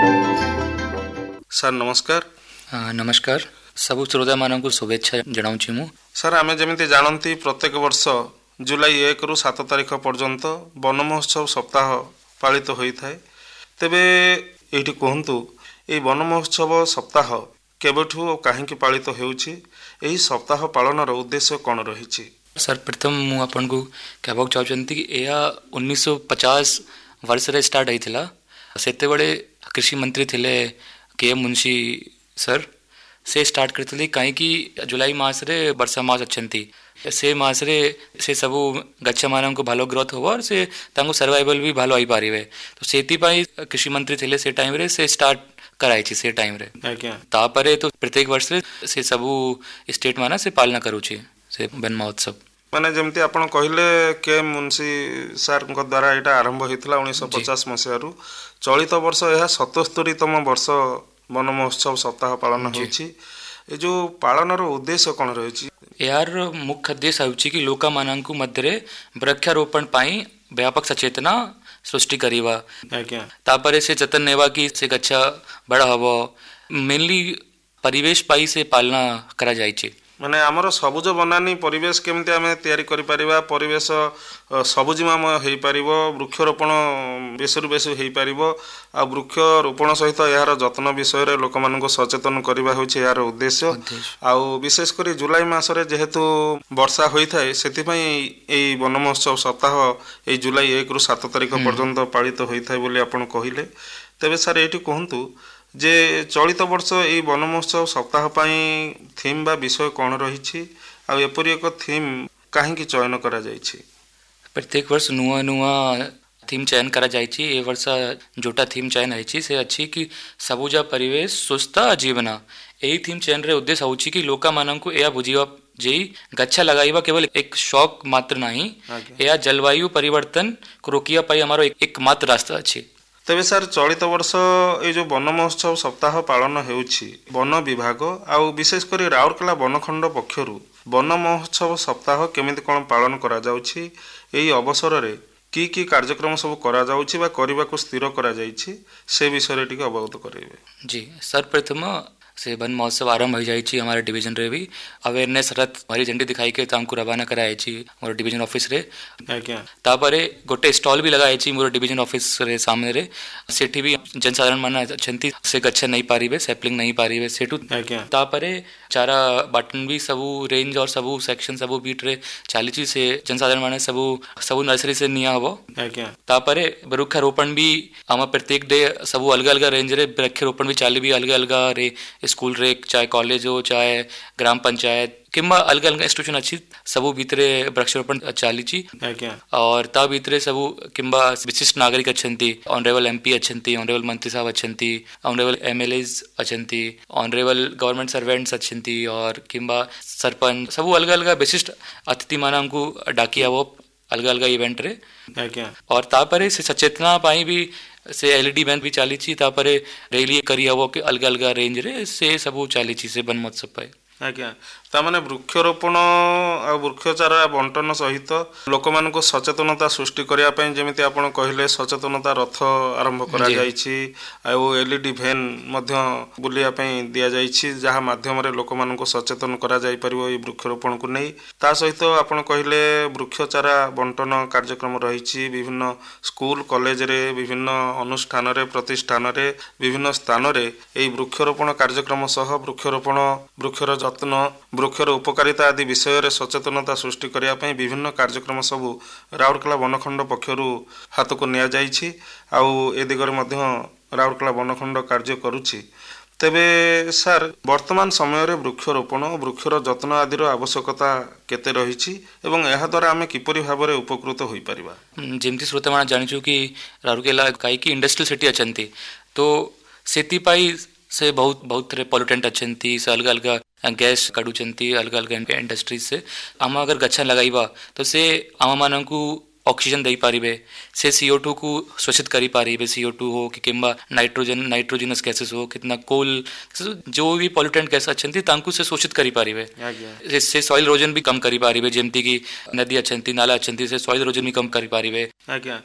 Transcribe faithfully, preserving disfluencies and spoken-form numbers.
Sir नमस्कार। हाँ, नमस्कार सबू श्रोता मानक शुभेच्छा जनाऊँच मु सर आमे जमिति जानती प्रत्येक वर्ष जुलाई एक रु सात तारिख पर्यंत वन महोत्सव सप्ताह पालित होता है। तेबे एठी कहतु ये वन महोत्सव सप्ताह केबठु और कहीं पालित होउछि, एही सप्ताह पालन उद्देश्य कौन रही? सर प्रथम मु आपन को कहबाक चाहूँगी कि यह उन्नीस सौ पचास वर्ष रे स्टार्ट होता। सेते बड़े कृषि मंत्री थिले के एम मुंशी सर से स्टार्ट करते कहीं जुलाई मास रे वर्षा मास अच्छी से मास रे से सबू गच्छ मान को भलो ग्रोथ हो और से तांको सर्वाइवल भी भलो आई पारिबे। तो सेति पाई कृषि मंत्री थिले से टाइम रे से स्टार्ट कराई से टाइम रे तापरे तो प्रत्येक वर्ष रे से सबू स्टेट माना से पालना करूची से वन महोत्सव माने जमती आपण कहले के मुंशी सर को द्वारा एटा आरंभ होइतला उन्नीस सौ पचास मसिया रु चलित वर्ष यह सतहत्तर तम वर्ष वन महोत्सव सप्ताह पालन होछि। ए जो पालन रो उद्देश्य कोन रहिछि? यार मुख्य उद्देश्य होछि कि लोक माननकु मध्य वृक्षारोपण पाई व्यापक सचेतना सृष्टि करिवा तापरे से जतन नेवा की से गच्छा बड़ा हबो मेनली परिवेश पाई से पालना करा जाइछि। माने आमर सबुज बनानी परिवेश केमती आमे तैयारी करि परिबा, परिवेश सबुजिमामय हेई परिबो, वृक्षरोपण बेसरु बेसु हेई परिबो आ वृक्षरोपण सहित यार जतन विषय रे लोक मानको सचेतन करिबा होछि यार उद्देश्य। आ विशेष करी जुलाई मासरे जेहेतु वर्षा होई थाए सेति पई एई वन महोत्सव सप्ताह एई जुलाई एक रु सात तारिख पर्यंत पालित होई थाए बोली आपण कहिले। तेबे सर एठी कहंतु जे चलित वर्ष ये वन महोत्सव सप्ताह पाई थीम बा विषय कौन रही आ एपरी एक थीम कहीं चयन करा जाइछि? प्रत्येक वर्ष नुआ नुआ थीम चयन करा जाइछि। ए वर्ष जोटा थीम चयन होइछि से अछि कि सबुजा परिवेश सुस्थ जीवना। यही थीम चयन रे उद्देश्य होछि कि लोका माननकु एया बुझिबा जे गच्छा लगाइबा केवल एक शौक मात्र नहीं, एया जलवायु परिवर्तन को रोकिया पाई हमारो एक, एक मात्र रास्ता अछि। तेबे सर चलित वर्ष ये जो वन महोत्सव सप्ताह पालन होउछि वन विभाग आउ विशेष करी राउरकेला वनखंड पक्षरु वन महोत्सव सप्ताह केमिति कोन पालन करा जाउछि, एई अवसर रे की की कार्यक्रम सब करा जाउछि बा करिबा को स्थिर करा जाइछि से विषय रे टिके अवगत करैबे? जी सर प्रथम से वन महोत्सव आरंभ हो जाइए हमारे डिवीजन रे भी अवेयरनेस रथ हरी झंडी दिखाई के तांको रवाना कराई मोर डिवीजन ऑफिस रे तापरे गोटे स्टॉल भी लगाई मोर डिवीजन ऑफिस रे सामने रे सेठी भी जनसाधारण माना अछंती से गच्छ नहीं पारिबे सैपलिंग नहीं पारिबे सेठू तापरे चारा बटन भी सबू रेंज और सबू सेक्शन सबू बीट रे चालीची से जनसाधारण माने सबू सबू नर्सरी से निया हबो तापरे वृक्षारोपण भी आमा प्रत्येक डे सबू अलग अलग रेंज रे वृक्षारोपण भी चाली भी अलग अलग रे स्कूल रे चाहे कॉलेज हो चाहे ग्राम पंचायत किंबा अलग अलग इंस्टीट्यूशन अच्छी सबू भीतरे वृक्षारोपण चालीची और ता भीतरे सबू किंबा विशिष्ट नागरिक अच्छंती ऑनरेबल एमपी अच्छंती ऑनरेबल मंत्री साहब अच्छंती honourable MLAs अच्छंती honourable government servants अच्छंती और किंबा सरपंच सबू अलग अलग विशिष्ट अतिथि माना को डाकिया वो अलग अलग इवेंट रे और तापरे से सचेतना पाई भी से एलईडी बैन भी चालीची तापरे रैली करी हबो के अलग अलग रेंज रे से सबू चालीची से वन महोत्सव पाए आज्ञा तामाने वृक्षरोपण आ वृक्षचारा बंटन सहित लोक मानको सचेतनता सृष्टि करिया पय जेमिति आपण कहिले सचेतनता रथ आरंभ करा जाईछि आ एलईडी वैन मध्य बुलिया पय दिया जाईछि जहा माध्यम रे लोक मानको सचेतन करा जाई परिबो ई वृक्षरोपण को नै ता सहित आपण कहिले वृक्षचारा बंटन कार्यक्रम रहिछि विभिन्न स्कूल कॉलेज रे विभिन्न अनुष्ठान रे प्रतिष्ठान रे विभिन्न स्थान रे एई वृक्षरोपण कार्यक्रम सह वृक्षरोपण वृक्षर जत्न वृक्षर उपकारिता आदि विषय रे सचेतनता सृष्टि करिया पय विभिन्न कार्यक्रम सबु राउरकेला वनखंड पक्षरु हाथ को निया जाईछि आउ ए दिगरे मध्य राउरकेला वनखंड कार्य करूछि। तेबे सर वर्तमान समय रे वृक्षरोपण वृक्षर जत्न आदि रो आवश्यकता केते रहिछि एवं एहा द्वारा आमे किपरि भाव रे उपकृत होई परिबा? जेमति श्रोता माने जानिछु कि राउरकेला काई की इंडस्ट्रियल सिटी अछंती तो सेति पाई से बहुत बहुत पॉल्यूटेंट अच्छी से अलग अलग गैस काढ़ुंती अलग अलग इंडस्ट्रीज से आम अगर गच्छा लगाइबा तो से आम मान को ऑक्सीजन दे पारिबे से सीओ टू को शोषित करी पारिबे सीओ टू हो कि किंबा नाइट्रोजन नाइट्रोजिनस गैसेस हो कितना कोल जो भी पॉल्यूटेंट गैस अच्छी तांकु से शोषित करी पारिबे से सॉइल इरोजन भी कम करी पारिबे जेमती कि नदी अच्छी नाला अच्छी से सॉइल इरोजन भी कम करी पारिबे